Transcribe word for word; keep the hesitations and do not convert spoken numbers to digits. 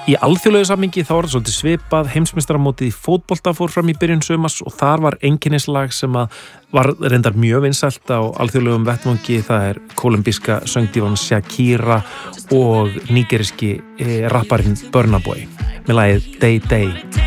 Í alþjóðlegu samhengi þá var það svolítið svipað, heimsmeistaramótið í fótbolta fór fram í byrjun sumars og þar var einkennislag sem að var reyndar mjög vinsælt á alþjóðlegum vettvangi, það er kólumbíska söngdívan Shakira og nígeriski eh, rapparinn Burna Boy með lagið Day Day.